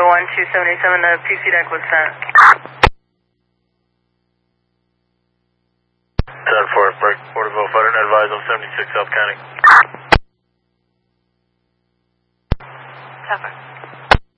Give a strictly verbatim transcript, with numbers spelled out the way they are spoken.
one two seventy-seven, the P C deck was sent. ten four, break, Porterville, fighter, advise on seventy-six South County. Cover.